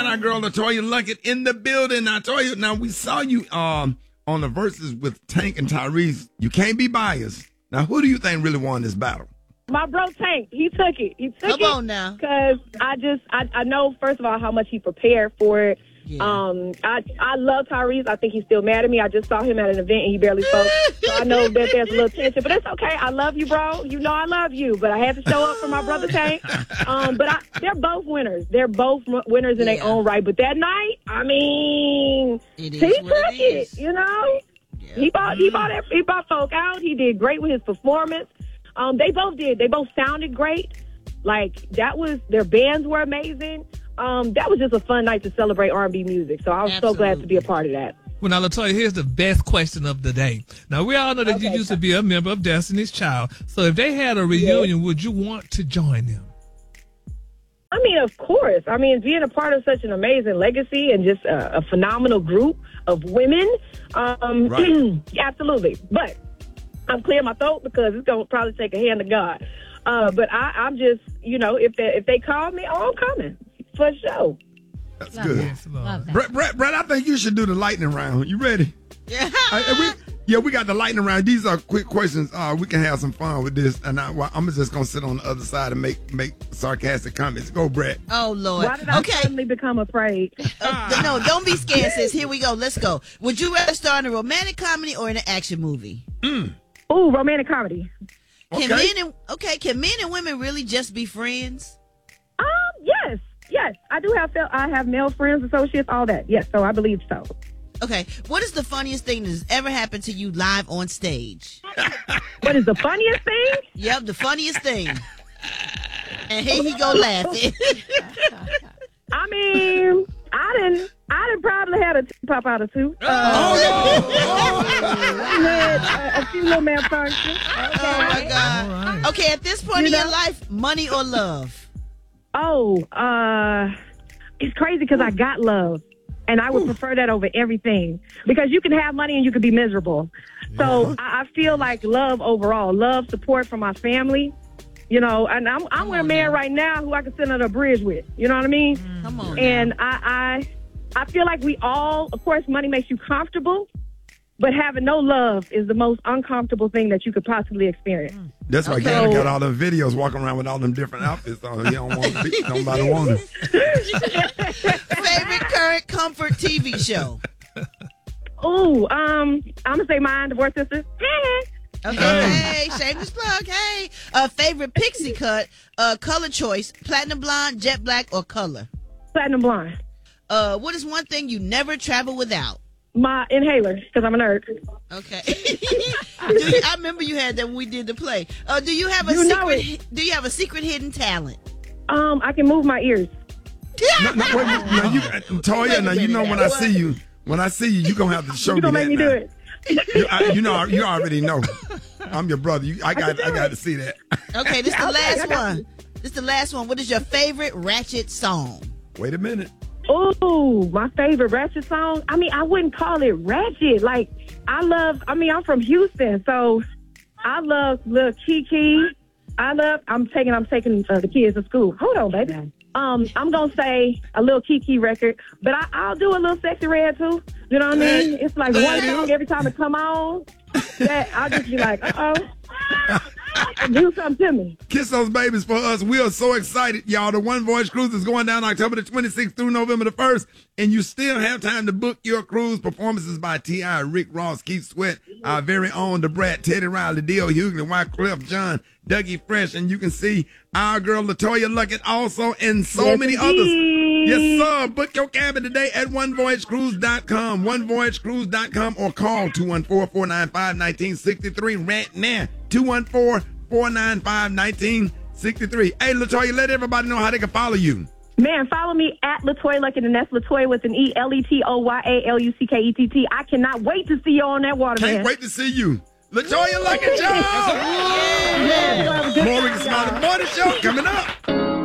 our girl LaToya Luckett in the building. I told you, now we saw you on the Versus with Tank and Tyrese. You can't be biased. Now, who do you think really won this battle? My bro Tank, he took it. Come on now. Because I know, first of all, how much he prepared for it. Yeah. I love Tyrese. I think he's still mad at me. I just saw him at an event and he barely spoke. So I know that there's a little tension, but it's okay. I love you, bro. You know I love you, but I had to show up for my brother Tank. But they're both winners. They're both winners in their own right. But that night, I mean, he took it. You know, he brought folk out. He did great with his performance. They both did. They both sounded great. Like their bands were amazing. That was just a fun night to celebrate R&B music. So I was so glad to be a part of that. Well, now, LaToya, here's the best question of the day. Now, we all know that you used to be a member of Destiny's Child. So if they had a reunion, would you want to join them? I mean, of course. I mean, being a part of such an amazing legacy and just a phenomenal group of women, absolutely. But I'm clearing my throat because it's going to probably take a hand of God. But I'm just, if they call me, I'm coming. For sure. That's good. Yes, Brett, I think you should do the lightning round. You ready? Yeah. We got the lightning round. These are quick questions. We can have some fun with this. And I'm just going to sit on the other side and make sarcastic comments. Go, Brett. Oh, Lord. Why did I suddenly become afraid? No, don't be scared, sis. Here we go. Let's go. Would you rather star in a romantic comedy or in an action movie? Ooh, romantic comedy. Can men and women really just be friends? Yes, I have male friends, associates, all that. Yes, so I believe so. Okay, what is the funniest thing that has ever happened to you live on stage? What is the funniest thing? Yep, the funniest thing. And here he go laughing. I mean, I didn't probably had a pop out or two. Had a few little malfunctions. Oh my God. Right. Okay, at this point in your life, money or love? It's crazy because I got love, and I would prefer that over everything because you can have money and you can be miserable. So I feel like love overall, love, support from my family, and I'm with a man right now who I can sit under a bridge with. You know what I mean? Come on. And I feel like we all, of course, money makes you comfortable, but having no love is the most uncomfortable thing that you could possibly experience. That's why Gavin got all them videos walking around with all them different outfits on. He don't want to be, nobody want it. Favorite current comfort TV show? Ooh, I'm going to say mine, Divorce Sisters. Okay, hey, shameless plug, hey. Favorite pixie cut, color choice, platinum blonde, jet black, or color? Platinum blonde. What is one thing you never travel without? My inhaler, because I'm a nerd. Okay. I remember you had that when we did the play. Do you have a secret hidden talent? I can move my ears. Toya, when I see you, you're going to have to show me that. You're going to make me do it. You already know. I'm your brother. I got to see that. Okay, this is the last one. This is the last one. What is your favorite Ratchet song? Wait a minute. Ooh, my favorite Ratchet song? I mean, I wouldn't call it Ratchet. Like, I'm from Houston, so I love Lil Kiki. I'm taking the kids to school. Hold on, baby. I'm going to say a Lil Kiki record, but I'll do a little Sexy Red, too. You know what I mean? It's like one song every time it come on, that I'll just be like, uh-oh. Do something to me. Kiss those babies for us. We are so excited, y'all. The One Voyage Cruise is going down October the 26th through November the 1st, and you still have time to book your cruise. Performances by T.I., Rick Ross, Keith Sweat, our very own Da Brat, Teddy Riley, D.L. Hughley, Wyclef Jean, Dougie Fresh, and you can see our girl LaToya Luckett also, and so many others. Yes, sir. Book your cabin today at onevoyagecruise.com, onevoyagecruise.com, or call 214-495-1963 right now. 214-495-1963. Hey, LaToya, let everybody know how they can follow you. Man, follow me at LaToya Luckett, and that's LaToya with an E, LeToyaLuckett. I cannot wait to see you on that water, Can't wait to see you. LaToya Luckett, y'all! More Rickey Smiley Morning Show coming up.